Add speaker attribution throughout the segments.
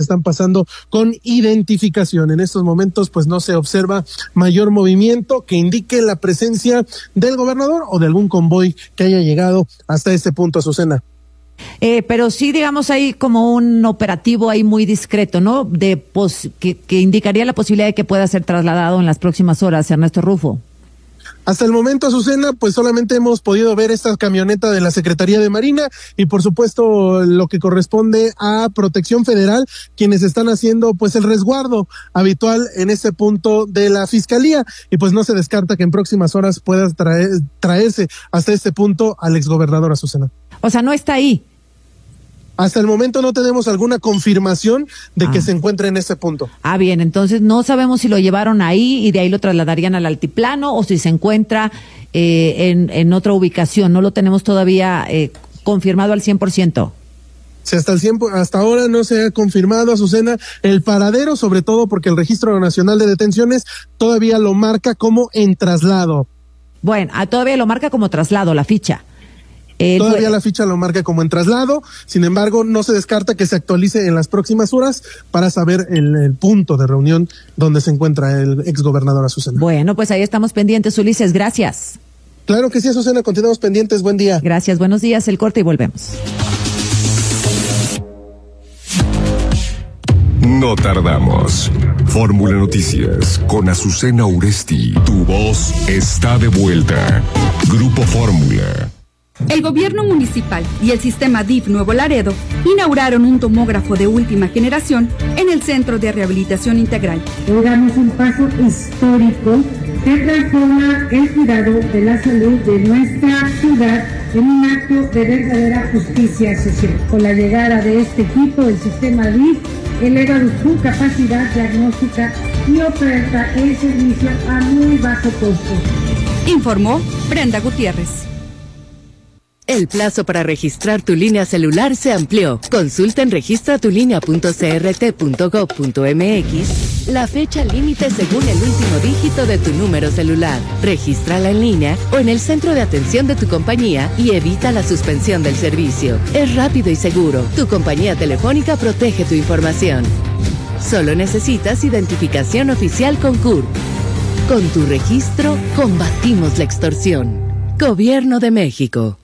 Speaker 1: están pasando con identificación. En estos momentos pues no se observa mayor movimiento que indique la presencia del gobernador o de algún convoy que haya llegado hasta este punto, Azucena.
Speaker 2: Pero sí, digamos, hay como un operativo ahí muy discreto, ¿no? Que indicaría la posibilidad de que pueda ser trasladado en las próximas horas, Ernesto Rufo.
Speaker 1: Hasta el momento, Azucena, pues solamente hemos podido ver esta camioneta de la Secretaría de Marina y por supuesto lo que corresponde a Protección Federal, quienes están haciendo pues el resguardo habitual en ese punto de la Fiscalía, y pues no se descarta que en próximas horas pueda traerse hasta este punto al exgobernador, Azucena.
Speaker 2: O sea, no está ahí.
Speaker 1: Hasta el momento no tenemos alguna confirmación de que se encuentre en ese punto.
Speaker 2: Bien, entonces no sabemos si lo llevaron ahí y de ahí lo trasladarían al altiplano o si se encuentra en otra ubicación. No lo tenemos todavía confirmado al 100%.
Speaker 1: Sí, hasta ahora no se ha confirmado, Azucena, el paradero, sobre todo porque el Registro Nacional de Detenciones todavía lo marca como en traslado.
Speaker 2: Bueno, todavía lo marca como traslado, la ficha.
Speaker 1: Todavía la ficha lo marca como en traslado, sin embargo, no se descarta que se actualice en las próximas horas para saber el punto de reunión donde se encuentra el exgobernador, Azucena.
Speaker 2: Bueno, pues ahí estamos pendientes, Ulises, gracias.
Speaker 1: Claro que sí, Azucena, continuamos pendientes, buen día.
Speaker 2: Gracias, buenos días, el corte y volvemos.
Speaker 3: No tardamos. Fórmula Noticias con Azucena Uresti. Tu voz está de vuelta. Grupo Fórmula.
Speaker 4: El gobierno municipal y el sistema DIF Nuevo Laredo inauguraron un tomógrafo de última generación en el Centro de Rehabilitación Integral.
Speaker 5: Damos un paso histórico que transforma el cuidado de la salud de nuestra ciudad en un acto de verdadera justicia social. Con la llegada de este equipo, el sistema DIF eleva su capacidad diagnóstica y oferta el servicio a muy bajo costo.
Speaker 4: Informó Brenda Gutiérrez.
Speaker 6: El plazo para registrar tu línea celular se amplió. Consulta en registratulinea.crt.gov.mx la fecha límite según el último dígito de tu número celular. Regístrala en línea o en el centro de atención de tu compañía y evita la suspensión del servicio. Es rápido y seguro. Tu compañía telefónica protege tu información. Solo necesitas identificación oficial con CURP. Con tu registro, combatimos la extorsión. Gobierno de México.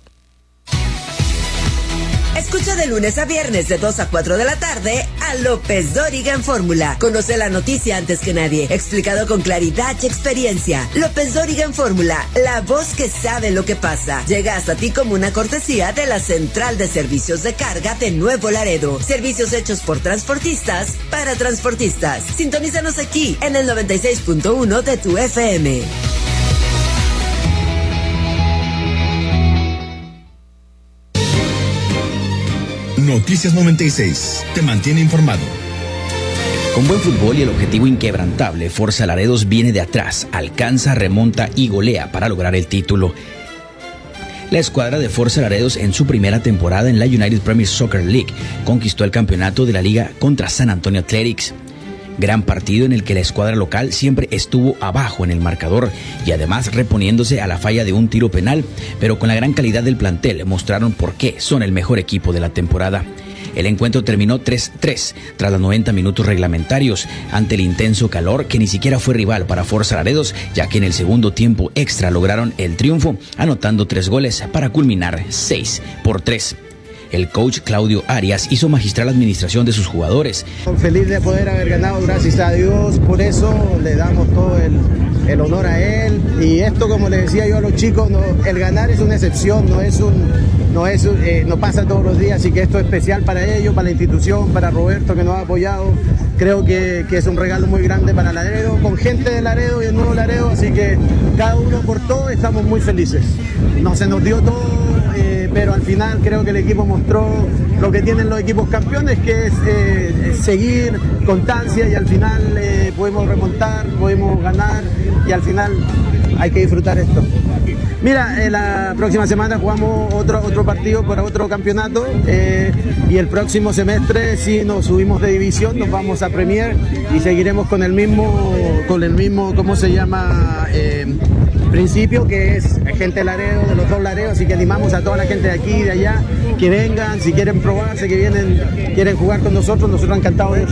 Speaker 7: Escucha de lunes a viernes de 2 a 4 de la tarde a López Dóriga en Fórmula. Conoce la noticia antes que nadie, explicado con claridad y experiencia. López Dóriga en Fórmula, la voz que sabe lo que pasa. Llega hasta ti como una cortesía de la Central de Servicios de Carga de Nuevo Laredo. Servicios hechos por transportistas para transportistas. Sintonízanos aquí en el 96.1 de tu FM.
Speaker 8: Noticias 96 te mantiene informado.
Speaker 9: Con buen fútbol y el objetivo inquebrantable, Forza Laredos viene de atrás, alcanza, remonta y golea para lograr el título. La escuadra de Forza Laredos en su primera temporada en la United Premier Soccer League conquistó el campeonato de la liga contra San Antonio Athletics. Gran partido en el que la escuadra local siempre estuvo abajo en el marcador y además reponiéndose a la falla de un tiro penal, pero con la gran calidad del plantel mostraron por qué son el mejor equipo de la temporada. El encuentro terminó 3-3 tras los 90 minutos reglamentarios ante el intenso calor que ni siquiera fue rival para Forza Laredos, ya que en el segundo tiempo extra lograron el triunfo anotando 3 goles para culminar 6-3. El coach Claudio Arias hizo magistral administración de sus jugadores.
Speaker 10: Feliz de poder haber ganado, gracias a Dios, por eso le damos todo el honor a él. Y esto, como les decía yo a los chicos, el ganar es una excepción, no pasa todos los días, así que esto es especial para ellos, para la institución, para Roberto que nos ha apoyado. Creo que es un regalo muy grande para Laredo, con gente de Laredo y el nuevo Laredo, así que cada uno por todo estamos muy felices. No se nos dio todo, pero al final creo que el equipo mostró lo que tienen los equipos campeones, que es seguir, constancia, y al final podemos remontar, podemos ganar, y al final hay que disfrutar esto. Mira, la próxima semana jugamos otro partido para otro campeonato, y el próximo semestre si nos subimos de división nos vamos a Premier y seguiremos con el mismo, ¿cómo se llama? Principio, que es gente de Laredo, de los dos Laredos, así que animamos a toda la gente de aquí y de allá que vengan, si quieren probarse, quieren jugar con nosotros encantados de